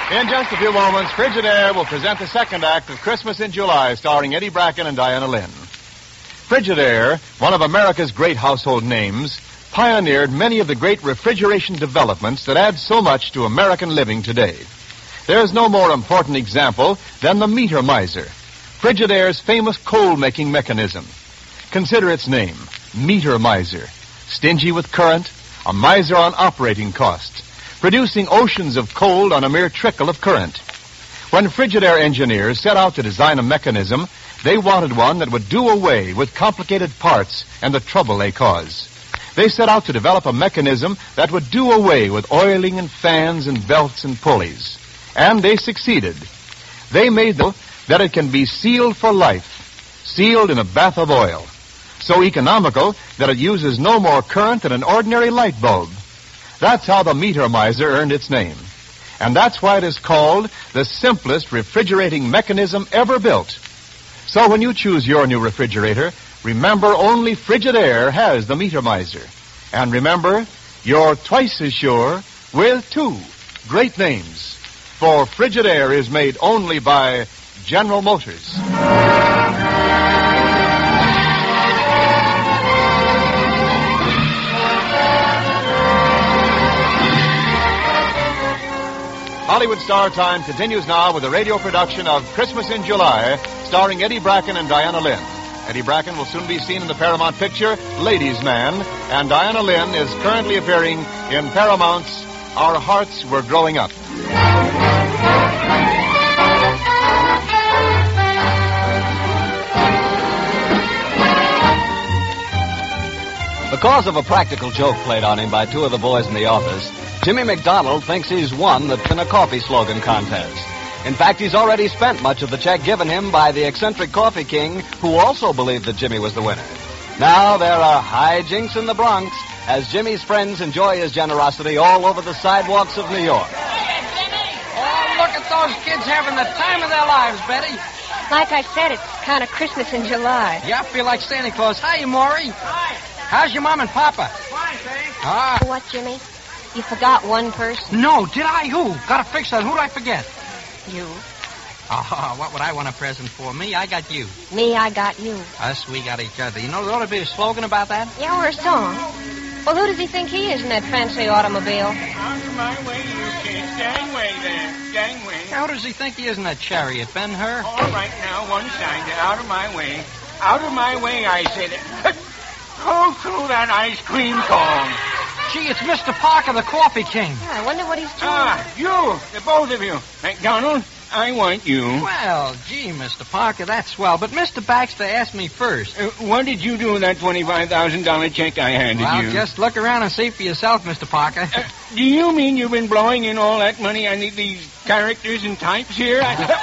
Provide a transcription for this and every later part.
In just a few moments, Frigidaire will present the second act of Christmas in July, starring Eddie Bracken and Diana Lynn. Frigidaire, one of America's great household names, pioneered many of the great refrigeration developments that add so much to American living today. There is no more important example than the meter miser, Frigidaire's famous coal-making mechanism. Consider its name, meter miser. Stingy with current, a miser on operating costs, producing oceans of cold on a mere trickle of current. When Frigidaire engineers set out to design a mechanism, they wanted one that would do away with complicated parts and the trouble they cause. They set out to develop a mechanism that would do away with oiling and fans and belts and pulleys. And they succeeded. They made that it can be sealed for life, sealed in a bath of oil, so economical that it uses no more current than an ordinary light bulb. That's how the meter miser earned its name. And that's why it is called the simplest refrigerating mechanism ever built. So when you choose your new refrigerator, remember only Frigidaire has the meter miser. And remember, you're twice as sure with two great names. For Frigidaire is made only by General Motors. Hollywood Star Time continues now with a radio production of Christmas in July, starring Eddie Bracken and Diana Lynn. Eddie Bracken will soon be seen in the Paramount picture Ladies' Man, and Diana Lynn is currently appearing in Paramount's Our Hearts Were Growing Up. Because of a practical joke played on him by two of the boys in the office, Jimmy McDonald thinks he's won the Tin a Coffee slogan contest. In fact, he's already spent much of the check given him by the eccentric Coffee King, who also believed that Jimmy was the winner. Now there are hijinks in the Bronx as Jimmy's friends enjoy his generosity all over the sidewalks of New York. Oh, look at those kids having the time of their lives, Betty. Like I said, it's kind of Christmas in July. Yeah, I feel like Santa Claus. Hi, Maury. Hi. How's your mom and papa? Fine, thanks. Ah. What, Jimmy? You forgot one person? No, did I? Who? Gotta fix that. Who did I forget? You. Oh, what would I want a present for? Me, I got you. Me, I got you. Us, we got each other. You know, there ought to be a slogan about that. Yeah, or a song. Well, who does he think he is in that fancy automobile? Out of my way, you kids. Gangway there. Gangway. How does he think he is in that chariot, Ben-Hur? All right, now, one side. Out of my way. Out of my way, I said. Go through that ice cream cone. Gee, it's Mr. Parker, the Coffee King. Yeah, I wonder what he's doing. You, the both of you. McDonald, I want you. Well, gee, Mr. Parker, that's swell. But Mr. Baxter asked me first. What did you do with that $25,000 check I handed you? Well, just look around and see for yourself, Mr. Parker. Do you mean you've been blowing in all that money on these characters and types here?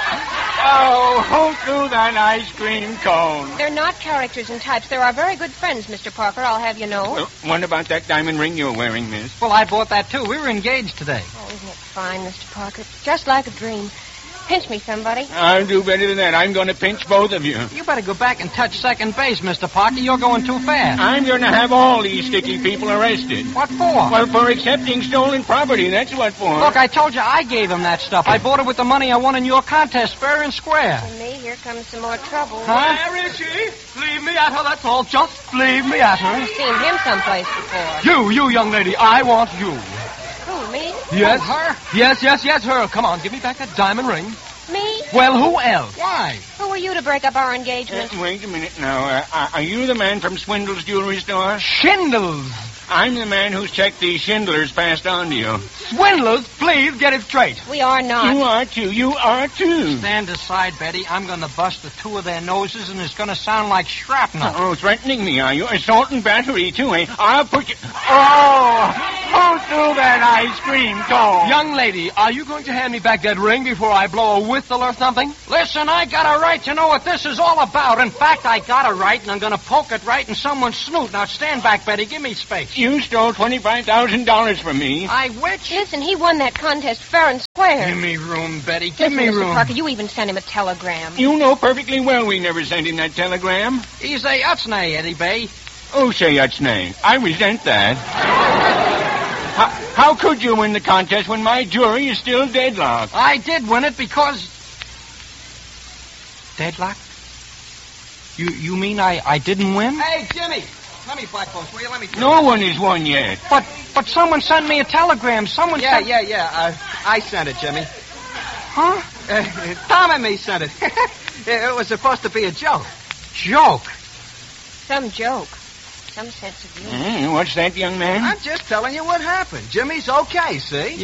Oh, hold through that ice cream cone. They're not characters and types. They're our very good friends, Mr. Parker, I'll have you know. Well, what about that diamond ring you're wearing, miss? Well, I bought that, too. We were engaged today. Oh, isn't it fine, Mr. Parker? Just like a dream. Pinch me, somebody. I'll do better than that. I'm going to pinch both of you. You better go back and touch second base, Mr. Parker. You're going too fast. I'm going to have all these sticky people arrested. What for? Well, for accepting stolen property. That's what for. Look, I told you I gave him that stuff. I bought it with the money I won in your contest, fair and square. And me, here comes some more trouble. Huh? Where is she? Leave me at her, that's all. Just leave me at her. I've seen him someplace before. You young lady, I want you. Who, me? Yes? Oh, her? Yes, her. Come on, give me back that diamond ring. Me? Well, who else? Why? Who are you to break up our engagement? Wait a minute now. Are you the man from Swindle's Jewelry Store? Schindlers. I'm the man whose check these Schindlers passed on to you. Swindlers, please get it straight. We are not. You are too. You are too. Stand aside, Betty. I'm going to bust the two of their noses, and it's going to sound like shrapnel. Oh, threatening me, are you? Assault and battery, too, eh? I'll put you... Oh! Go through that ice cream cone. Young lady, are you going to hand me back that ring before I blow a whistle or something? Listen, I got a right to know what this is all about. In fact, I got a right, and I'm going to poke it right in someone's snoot. Now, stand back, Betty. Give me space. You stole $25,000 from me. I which? Listen, he won that contest fair and square. Give me room, Betty. Give Listen, me Mr. room. Parker, you even sent him a telegram. You know perfectly well we never sent him that telegram. He's a Utsnay, Eddie Bay. Oh, say Utsnay. I resent that. How could you win the contest when my jury is still deadlocked? I did win it because... Deadlock? You mean I didn't win? Hey, Jimmy! Let me Black Post, will you? Let me... No one has won yet. But someone sent me a telegram. Someone sent... Yeah. I sent it, Jimmy. Huh? Tom and me sent it. It was supposed to be a joke. Joke? Some joke. Some sense of humor. What's that, young man? I'm just telling you what happened. Jimmy's okay, see?